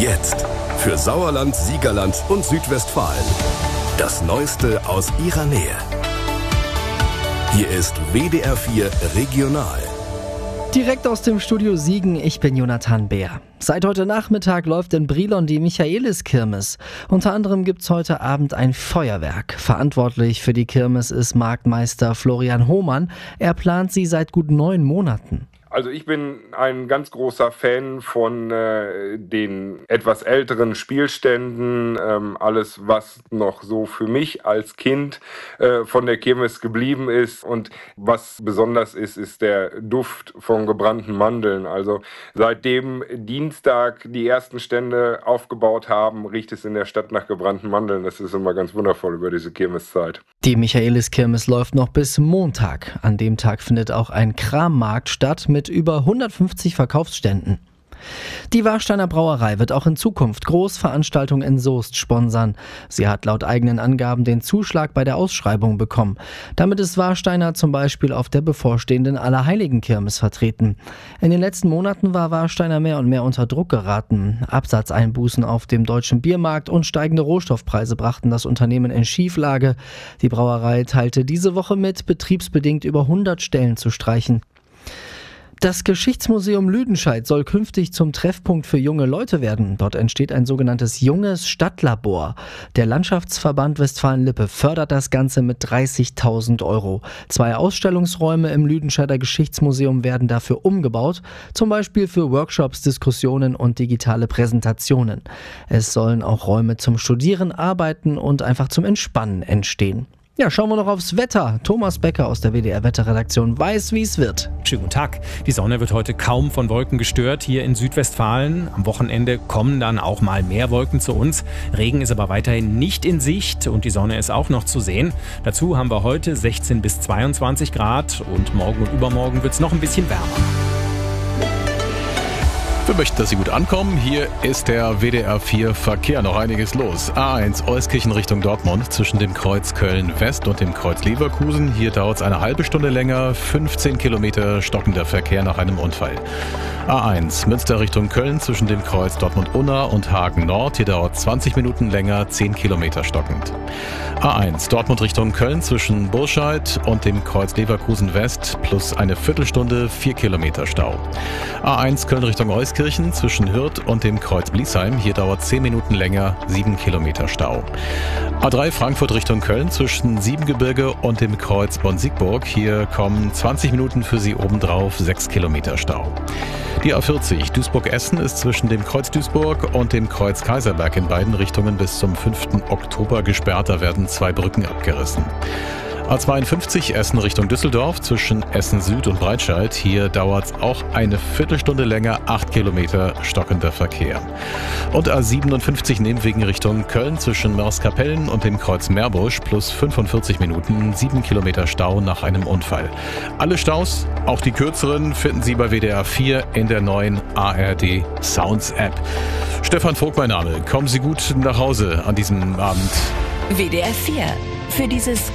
Jetzt für Sauerland, Siegerland und Südwestfalen. Das Neueste aus ihrer Nähe. Hier ist WDR 4 Regional. Direkt aus dem Studio Siegen, ich bin Jonathan Beer. Seit heute Nachmittag läuft in Brilon die Michaeliskirmes. Unter anderem gibt's heute Abend ein Feuerwerk. Verantwortlich für die Kirmes ist Marktmeister Florian Hohmann. Er plant sie seit gut 9 Monaten. Also ich bin ein ganz großer Fan von den etwas älteren Spielständen, alles was noch so für mich als Kind von der Kirmes geblieben ist. Und was besonders ist der Duft von gebrannten Mandeln. Also seitdem Dienstag die ersten Stände aufgebaut haben, riecht es in der Stadt nach gebrannten Mandeln. Das ist immer ganz wundervoll über diese Kirmeszeit. Die Michaeliskirmes läuft noch bis Montag. An dem Tag findet auch ein Krammarkt statt mit über 150 Verkaufsständen. Die Warsteiner Brauerei wird auch in Zukunft Großveranstaltungen in Soest sponsern. Sie hat laut eigenen Angaben den Zuschlag bei der Ausschreibung bekommen. Damit ist Warsteiner zum Beispiel auf der bevorstehenden Allerheiligenkirmes vertreten. In den letzten Monaten war Warsteiner mehr und mehr unter Druck geraten. Absatzeinbußen auf dem deutschen Biermarkt und steigende Rohstoffpreise brachten das Unternehmen in Schieflage. Die Brauerei teilte diese Woche mit, betriebsbedingt über 100 Stellen zu streichen. Das Geschichtsmuseum Lüdenscheid soll künftig zum Treffpunkt für junge Leute werden. Dort entsteht ein sogenanntes junges Stadtlabor. Der Landschaftsverband Westfalen-Lippe fördert das Ganze mit 30.000 €. 2 Ausstellungsräume im Lüdenscheider Geschichtsmuseum werden dafür umgebaut, zum Beispiel für Workshops, Diskussionen und digitale Präsentationen. Es sollen auch Räume zum Studieren, Arbeiten und einfach zum Entspannen entstehen. Ja, schauen wir noch aufs Wetter. Thomas Becker aus der WDR-Wetterredaktion weiß, wie es wird. Schönen guten Tag. Die Sonne wird heute kaum von Wolken gestört hier in Südwestfalen. Am Wochenende kommen dann auch mal mehr Wolken zu uns. Regen ist aber weiterhin nicht in Sicht und die Sonne ist auch noch zu sehen. Dazu haben wir heute 16 bis 22 Grad und morgen und übermorgen wird es noch ein bisschen wärmer. Wir möchten, dass Sie gut ankommen. Hier ist der WDR 4 Verkehr. Noch einiges los. A1 Euskirchen Richtung Dortmund zwischen dem Kreuz Köln-West und dem Kreuz Leverkusen. Hier dauert es eine halbe Stunde länger. 15 Kilometer stockender Verkehr nach einem Unfall. A1 Münster Richtung Köln zwischen dem Kreuz Dortmund-Unna und Hagen Nord. Hier dauert 20 Minuten länger, 10 Kilometer stockend. A1 Dortmund Richtung Köln zwischen Burscheid und dem Kreuz Leverkusen West plus eine Viertelstunde, 4 Kilometer Stau. A1 Köln Richtung Euskirchen zwischen Hürth und dem Kreuz Bliesheim. Hier dauert 10 Minuten länger, 7 Kilometer Stau. A3 Frankfurt Richtung Köln zwischen Siebengebirge und dem Kreuz Bonn-Siegburg. Hier kommen 20 Minuten für Sie obendrauf, 6 Kilometer Stau. Die A40 Duisburg-Essen ist zwischen dem Kreuz Duisburg und dem Kreuz Kaiserberg in beiden Richtungen bis zum 5. Oktober gesperrt. Da werden 2 Brücken abgerissen. A52 Essen Richtung Düsseldorf zwischen Essen Süd und Breitscheid. Hier dauert es auch eine Viertelstunde länger, 8 Kilometer stockender Verkehr. Und A57 Nehmwegen Richtung Köln zwischen Mörskapellen und dem Kreuz Meerbusch plus 45 Minuten, 7 Kilometer Stau nach einem Unfall. Alle Staus, auch die kürzeren, finden Sie bei WDR 4 in der neuen ARD Sounds App. Stefan Vogt mein Name. Kommen Sie gut nach Hause an diesem Abend. WDR 4 für dieses